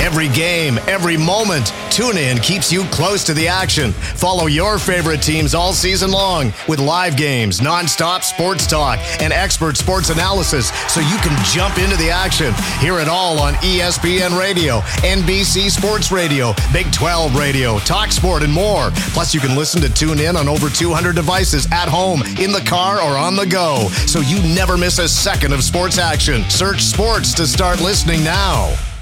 Every game, every moment, TuneIn keeps you close to the action. Follow your favorite teams all season long with live games, nonstop sports talk, and expert sports analysis so you can jump into the action. Hear it all on ESPN Radio, NBC Sports Radio, Big 12 Radio, TalkSport, and more. Plus, you can listen to TuneIn on over 200 devices at home, in the car, or on the go, so you never miss a second of sports action. Search sports to start listening now.